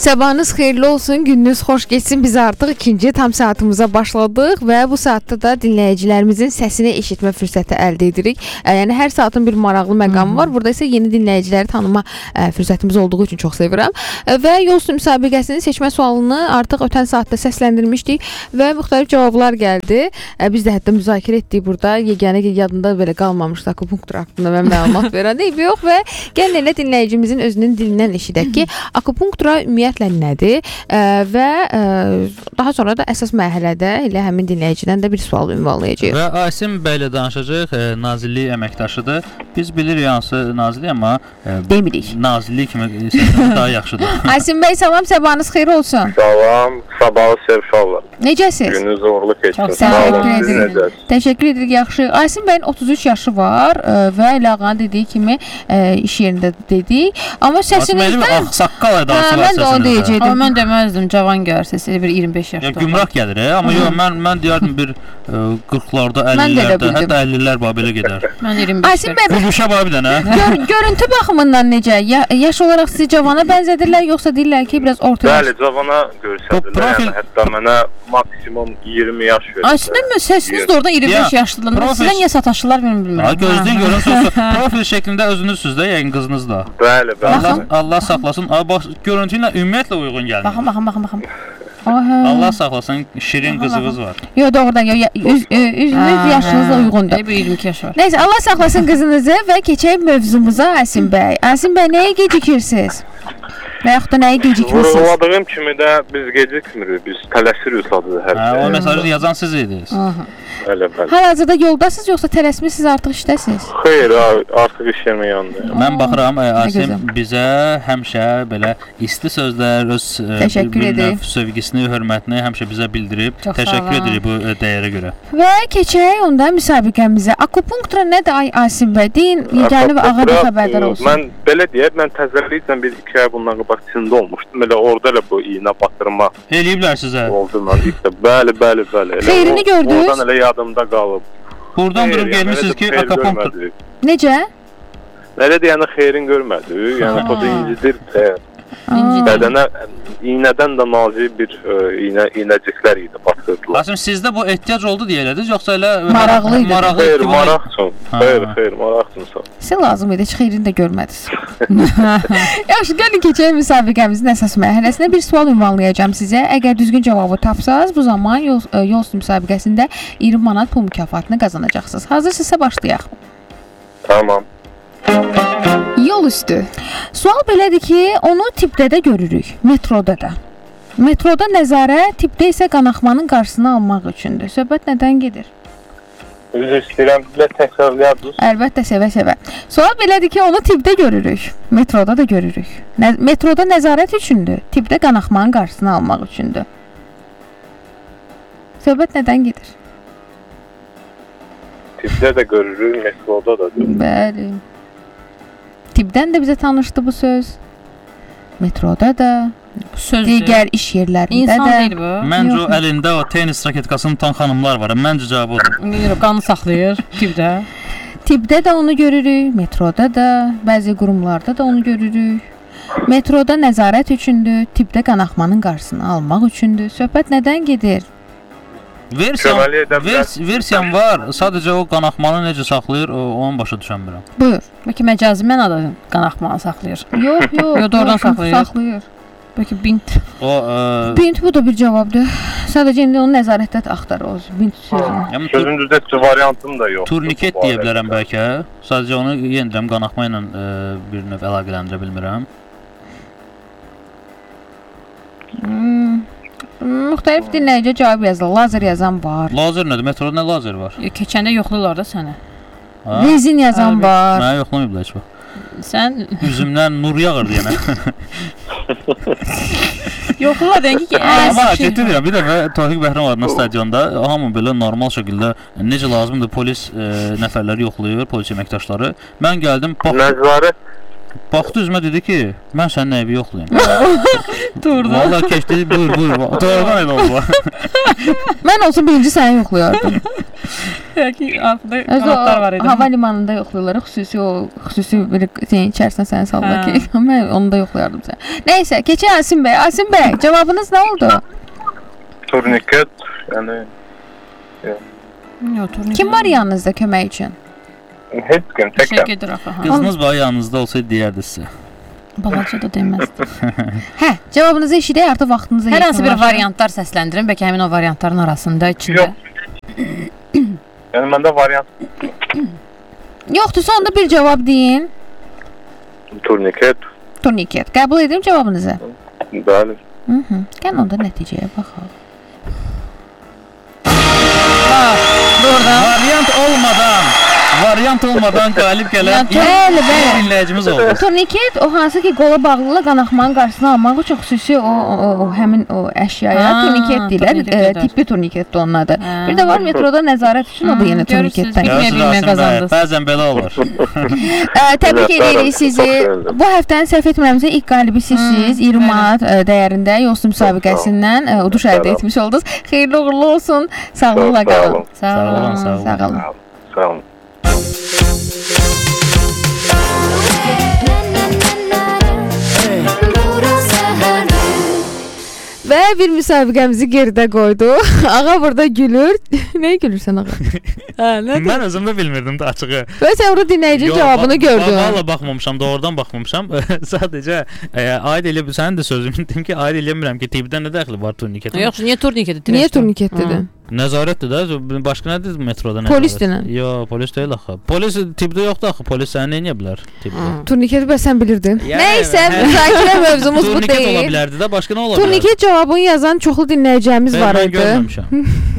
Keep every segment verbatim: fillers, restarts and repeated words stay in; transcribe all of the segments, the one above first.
Sabahınız xeyirli olsun, gününüz xoş geçsin. Biz artıq ikinci tam saatımıza başladıq və bu saatda da dinləyicilərimizin səsini eşitmə fürsəti əldə edirik. Yəni hər saatın bir maraqlı məqamı var. Burada isə yeni dinləyiciləri tanıma fürsətimiz olduğu üçün çox sevirəm. Və yol üstü müsabiqəsinin seçmə sualını artıq ötən saatda səsləndirmişdik və müxtəlif cavablar gəldi. Biz də hətta müzakirə etdik burada. Yeganə yadında belə qalmamışdı akupunktur haqqında mən məlumat verəndə. Yox və gəlin elə dinləyicimizin özünün dilindən eşidək ki, akupunktura ümumiyyətlə nədir ə, və ə, daha sonra da əsas mərhələdə elə həmin dinləyicidən də bir sual ünvanlayacağıq. Və Asim bəylə danışacaq, ə, nazirlik əməkdaşıdır. Biz bilirik hansı nazirlik, amma ə, demirik. Nazirlik kimi səsimiz daha yaxşıdır. Asim bəy, salam, sabahınız xeyir olsun. Salam, sabahı sevşallar. Necəsiz? Gününüz uğurlu keçsin. Təşəkkür edirik. Təşəkkür edirik, yaxşı. Asim bəyin otuz üç yaşı var ə, və Ləğan dediyi kimi ə, iş yerində dedik. Amma səsinizdən... Asim ağsaqqal danışırlar səsinizdən. Mən deyəcəydim. Amma mən deməzdim, cavan görərsiniz, elə bir iyirmi beş yaşda. Ya gümrah gəlir, he? Amma yox, mən mən deyərdim bir ə, qırxlarda, əllilərdə, hətta əllilərlər bax belə gedər. Mən iyirmi beş yaşda. Gülüşə bax bir dənə. Gör, görüntü baxımından necə? Ya, yaş olaraq sizi cavana bənzədirlər, yoxsa deyirlər ki, biraz orta yaş? Bəli, cavana görsədirlər. Profil... Yəni, hətta mənə maksimum iyirmi yaş verir. Aslında səsiniz də orada iyirmi beş yaşlıdır. Profil... Sizdən niyə sataşırlar bilmirəm bilmirəm. Ha, gözləyin görün, sosu. Profil şəklində özünüzsüz də, yəni qızınız da. Bəli, bəli. Allah, Allah saxlasın. Bax, görüntü ilə ümumiyyətlə uyğun gəlmir. Baxın, baxın, baxın, baxın. Allah saxlasın, şirin qızınız var. Yox, doğrudan, yox, üz, üzünüz yaşınızla uyğundur. Bir iyirmi iki yaş var. Neyse, Allah saxlasın qızınızı və keçək mövzumuza Asim bəy. Asim bəy, nəyə gecikirsiniz? Və yaxud da nəyə gecikmirsiniz? Vurguladığım kimi də biz gecikmirik, biz tələsirik sadıdır hər şey. O mesajı yazan siz idiniz. Bəli, bəli. Hal-hazırda yoldasınız, yoxsa tələsmisiniz, artıq işdəsiniz? Xeyr, artıq iş yerimə yanındayım. Mən baxıram, Asim bizə həmişə belə isti sözlər, öz bir-bir sevgisini, hörmətini həmişə bizə bildirib. Çox təşəkkür edirik bu dəyərə görə. Və keçək onda müsabiqəmizə. Akupunktura nədir ay Asim bəy? Deyin, yeganə və ağa da xəbərdar olsun. Mən belə deyək, mən təzəlikdən bir iki ay bundan qabaq Çində olmuşdum. Elə orada elə bu iynə batırma. Eləyiblər sizə. Oldu mən ilk də. Bəli, bəli, bəli. Xeyrini gördünüz? Oradan elə yadımda qalıb. Buradan durub gelmişsiniz ki, akupunktur. Necə? Nələ deyəni xeyrin görmədi. Yəni o da incidir. Bədənə iynədən də nazik bir iynə iynəciklər idi, batırdılar. Asim, sizdə bu ehtiyac oldu deyə elədiniz, yoxsa elə maraqlıydı? Maraqlı xeyr, maraq üçün. Xeyr, xeyr, maraq üçün sağ. Sizə lazım idi, heç xeyrini də görmədiniz. Yaxşı, gəlin keçək müsabiqəmizin əsas mərhələsinə. Bir sual ünvanlayacağam sizə. Əgər düzgün cavabı tapsaz, bu zaman yol, yol üstü müsabiqəsində iyirmi manat pul mükafatını qazanacaqsınız. Hazırsınızsa başlayaq. Tamam. Yol üstü. Sual belədir ki, onu tipdə də görürük, metroda da. Metroda nəzarət, tipdə isə qanaxmanın qarşısını almaq üçündür. Söhbət nədən gedir? Üzr istəyirəm, bizə təkrarlayardınız. Əlbəttə, sevə-sevə. Sual belədir ki, onu tipdə görürük, metroda da görürük. Nə metroda nəzarət üçündür, tipdə qanaxmanın qarşısını almaq üçündür. Söhbət nədən gedir? Tipdə də görürük, metroda da görürük. Bəli. Tipdən də bizə tanışdı bu söz. Metroda da, sözdür. Digər iş yerlərində İnsan də. deyil bu. Məncə o əlində o tenis raketkasını tutan xanımlar var. Məncə cavab odur. Yox, qanı saxlayır tipdə. Tipdə də onu görürük, metroda da, bəzi qurumlarda da onu görürük. Metroda nəzarət üçündür, tipdə qanaxmanın qarşısını almaq üçündür. Söhbət nədən gedir? Versiyan, vers, versiyan var. Sadəcə o qanaxmanı necə saxlayır, o, onun başa düşənmirəm. Buyur. Bəlkə məcazi mənada qanaxmanı saxlayır. Yox, yox. Yox, doğrudan saxlayır. Saxlayır. Bəlkə bint. O ə... bint bu da bir cavabdır. Sadəcə indi onu nəzarətdə axtarırıq. Bint sözünü. Sözün düzətçi variantım da yox. Turniket deyə bilərəm bəlkə. Sadəcə onu yeniləm qanaxma ilə ə, bir növ əlaqələndirə bilmirəm. Hmm. Müxtəlif dinləyici cavab yazır. Lazer yazan var. Lazer nədir? Metroda nə lazer var? Keçəndə yoxlayırlar da səni. Rezin yazan ha, var. Mənə yoxlamayıblar heç vaxt. Sən üzümdən nur yağır deyənə. yoxlayırlar deyən ki, amma ciddi deyirəm. Bir dəfə Tofiq Bəhram adına stadionda hamı belə normal şəkildə necə lazımdır polis e, nəfərləri yoxlayır, polis əməkdaşları. Mən gəldim, bax. Nəzarət Baxdı üzümə dedi ki, mən sənin evi yoxlayım. Durdu. Vallahi keçdi, buyur, buyur. Doğrudan elə oldu. Mən olsa birinci səni yoxlayardım. Ki altında Özü kanatlar var idi. hava limanında yoxlayırlar, xüsusi o xüsusi bir şeyin içərisinə səni saldı ki, mən onu da yoxlayardım sən. Nəysə, keçək Asim bəy. Asim bəy, cavabınız nə oldu? Turniket, yəni Yox, turniket. Kim var yanınızda kömək üçün? heç kim Şey təkəm. gedir axı. ha. Qızınız bax yanınızda olsaydı deyərdi sizə. Balaca da deməzdi. Hə, cavabınızı eşidək, artıq vaxtınızı Hər hansı bir yaxınlaşır. variantlar səsləndirin, bəlkə həmin o variantların arasında içində. Yox. Yəni məndə variant Yoxdursa onda bir cavab deyin. turniket, Turniket. Qəbul edirəm cavabınızı. bəli. Mhm. Gəl onda nəticəyə baxaq. Doğrudan. Variant olmadan, variant olmadan qalib gələn ilk Bəli, bəli. dinləyicimiz oldu. Turniket o hansı ki qola bağlılığı qanaxmanın qarşısını almaq üçün xüsusi o, o, o həmin o əşyaya Ha, turniket deyirlər. turniket E, edər. tibbi turniket də onun adı. Ha. Bir də var metroda nəzarət üçün o da yenə Görürsünüz, turniketdən. bir- Görürsünüz bilmək Asim bəy, qazandınız. bəzən belə olur. Ə, təbrik Evet, edirik bəli, sizi. çox sevindim. Bu həftənin səhv etmirəmsə ilk qalibi sizsiz. iyirmi manat ə, dəyərində yoxsul müsabiqəsindən ə, uduş əldə Sağ etmiş oldunuz. Xeyirli uğurlu olsun. Sağlıqla Çox sağ qalın. olun. Sağ Sağ olun, olun. sağ olun. Sağ olun. Sağ olun. Və bir müsabiqəmizi geridə qoyduq. Ağa burada gülür. Nəyə gülürsən ağa? Hə, nədir? Mən özüm də bilmirdim də açığı. Və sən orada dinləyicinin Yox, cavabını va- gördün. va- Valla baxmamışam, doğrudan baxmamışam. Sadəcə e, aid elə sənin də sözümün dedim ki, aid eləmirəm ki, tibdən nə dəxli var turniketə. Yox, niyə turniket Niyə turniket dedin? Nəzarətdir də. Başqa nədir metroda nəzarət? Polisdir nə? Yox, polis deyil axı. Polis tibdə yoxdur axı. Polis səni nə edə bilər tibdə? Turniketi bəs sən bilirdin. Yəni, Nəysə, hə- müzakirə mövzumuz bu Turniket ola deyil. bilərdi də, başqa nə ola bilər? Turniket cavabını yazan çoxlu dinləyicimiz var Mən idi. görməmişəm.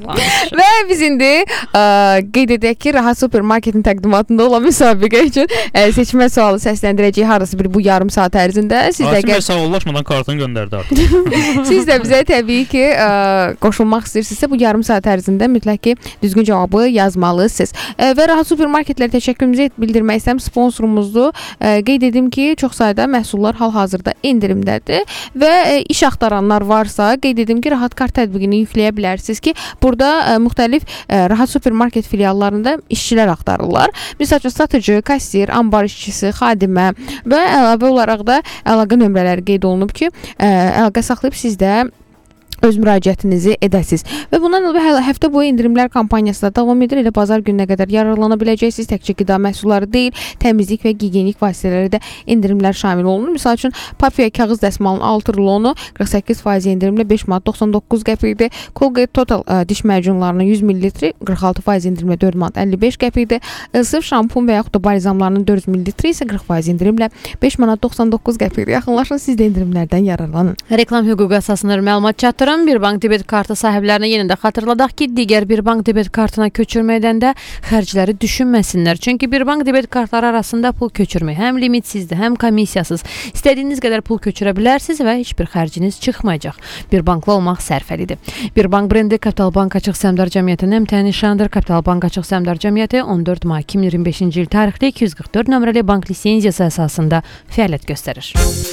Və biz indi ə, qeyd edək ki, Rahat Supermarketin təqdimatında olan müsabiqə üçün ə, seçmə sualı səsləndirəcəyik harası bir bu yarım saat ərzində. Siz də Asim gəl bəy sağollaşmadan kartını göndərdi artıq. siz də bizə təbii ki, ə, qoşulmaq istəyirsinizsə bu yarım saat ərzində mütləq ki, düzgün cavabı yazmalısınız. Ə, və Rahat Supermarketlərə təşəkkürümüzü bildirmək istəyirəm, sponsorumuzdur. Ə, qeyd edim ki, çox sayda məhsullar hal-hazırda endirimdədir və ə, iş axtaranlar varsa, qeyd edim ki, Rahat kart tətbiqini yükləyə bilərsiniz ki, burada ə, müxtəlif ə, Rahat Supermarket filiallarında işçilər axtarırlar. Məsəl üçün satıcı, kassir, ambar işçisi, xadimə və əlavə olaraq da əlaqə nömrələri qeyd olunub ki, ə, əlaqə saxlayıb siz də öz müraciətinizi edəsiniz. Və bundan əlavə həftə boyu endirimlər kampaniyası da davam edir. Elə bazar gününə qədər yararlana biləcəksiniz. Təkcə qida məhsulları deyil, təmizlik və gigiyenik vasitələrə də endirimlər şamil olunur. Məsəl üçün Papia kağız dəsmalının altı rulonu qırx səkkiz faiz endirimlə beş manat doxsan doqquz qəpikdir. Colgate Total ə, diş macunlarının yüz millilitri qırx altı faiz endirimlə dörd manat əlli beş qəpikdir. Sırf şampun və yaxud da balzamlarının dörd yüz millilitri isə qırx faiz endirimlə beş manat doxsan doqquz qəpikdir. Yaxınlaşın, siz də endirimlərdən yararlanın. Reklam hüququ əsasında məlumat çatdırın. Bir bank debet kartı sahiblərinə yenə də xatırladaq ki, digər bir bank debet kartına köçürməkdən də xərcləri düşünməsinlər. Çünki bir bank debet kartları arasında pul köçürmək həm limitsizdir, həm komissiyasız. İstədiyiniz qədər pul köçürə bilərsiniz və heç bir xərciniz çıxmayacaq. Bir bankla olmaq sərfəlidir. Bir bank brendi Kapital Bank Açıq Səhmdar Cəmiyyətinin əmtəyi nişanıdır. Kapital Bank Açıq Səhmdar Cəmiyyəti on dörd may iki min iyirmi beşinci il tarixli iki yüz qırx dörd nömrəli bank lisenziyası əsasında fəaliyyət göstərir.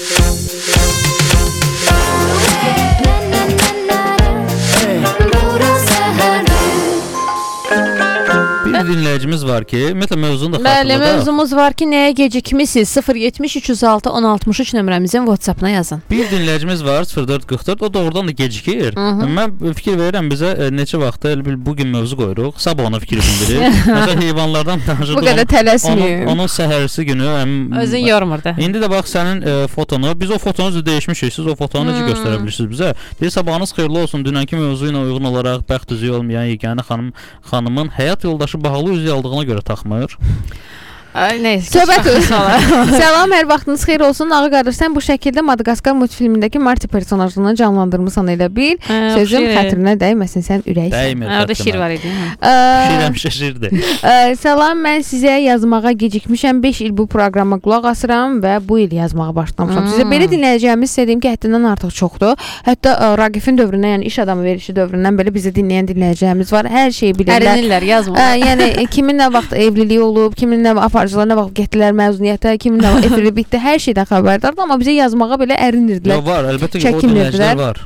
Bir dinləyicimiz var ki, ümumiyyətlə mövzunu da Bəli, xatırladaq. mövzumuz var ki, nəyə gecikmisiniz? sıfır yetmiş üç yüz altı on altmış üç nömrəmizin WhatsApp-ına yazın. Bir dinləyicimiz var sıfır dörd qırx dörd, o doğrudan da gecikir. Hı -hı. Mən fikir verirəm bizə e, neçə vaxtda elə bil bu gün mövzu qoyuruq. Sabah ona fikir bildirir. Məsələn heyvanlardan danışırdıq. Bu qədər tələsməyin. Onun, onun səhərisi günü həm Özün yormur da. İndi də bax sənin e, fotonu, biz o fotonu dəyişmişik. Siz o fotonu necə Hmm. göstərə bilirsiniz bizə? Deyir sabahınız xeyirli olsun. Dünənki mövzu ilə uyğun olaraq bəxt üzüyü olmayan yeganə xanım xanımın həyat yoldaşı bahalı üzüyü aldığına görə taxmır. Ay, neysə. Söhbət Salam, hər vaxtınız xeyir olsun. Ağa qardaş, sən bu şəkildə Madagaskar multfilmindəki Marty personajını canlandırmısan elə bil. Sözüm xətrinə dəyməsin, sən ürəksən. Dəymir. Orada şir var idi. Şir həmişə şirdir. Ə, salam, mən sizə yazmağa gecikmişəm. beş il bu proqrama qulaq asıram və bu il yazmağa başlamışam. Sizə belə dinləyəcəyimiz istədiyim ki, həddindən artıq çoxdur. Hətta ə, Raqifin dövründən, yəni iş adamı verişi dövründən belə bizə dinləyən dinləyəcəyimiz var. Hər şeyi bilirlər. Ərinirlər, yazmır. Ə, yəni kimin nə vaxt evliliyi olub, kimin nə vaxt aparıcılar nə vaxt getdilər məzuniyyətə, kimin nə vaxt efiri bitdi, hər şeydən xəbərdardır, amma bizə yazmağa belə ərinirdilər. Yo var, əlbəttə ki, o Çəkinmirdilər. dinləyicilər var.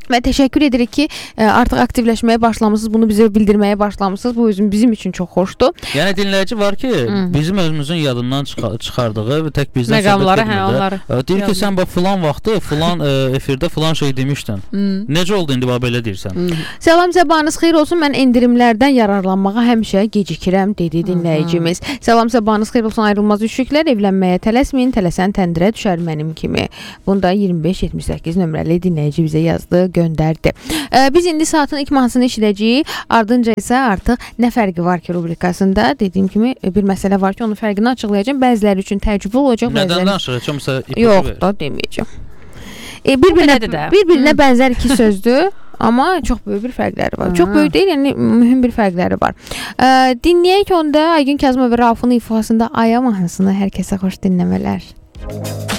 Və təşəkkür edirik ki, artıq aktivləşməyə başlamısınız, bunu bizə bildirməyə başlamısınız. Bu özüm bizim üçün çox xoşdur. Yəni dinləyici var ki, Hı. bizim özümüzün yadından çıxa çıxardığı və tək bizdən məqamları, hə, onları. Deyir ki, sən bax filan vaxtı, filan ə, efirdə filan şey demişdin. Hı. Necə oldu indi bax belə deyirsən? Hı. Salam, sabahınız xeyir olsun. Mən endirimlərdən yararlanmağa həmişə gecikirəm, dedi dinləyicimiz. Hı. Salam, sabahınız xeyir olsun. Ayrılmaz üçlüklər, evlənməyə tələsməyin, tələsən təndirə düşər mənim kimi. Bunda iyirmi beş yetmiş səkkiz nömrəli dinləyici bizə yazdı, göndərdi. Ee, biz indi saatın ilk mahnısını eşidəcəyik. Ardınca isə artıq nə fərqi var ki rubrikasında dediyim kimi bir məsələ var ki, onun fərqini açıqlayacağam. Bəziləri üçün təəccüblü olacaq. Nədən danışırıq? Mesela yox da deməyəcəm. E, bir-birinə bir-birinə bənzər iki sözdür. Amma çox böyük bir fərqləri var. Hı. Çox böyük deyil, yəni mühüm bir fərqləri var. Ee, dinləyək onda Aygün Kazımova və Raufun ifasında Aya mahnısını hər kəsə xoş dinləmələr.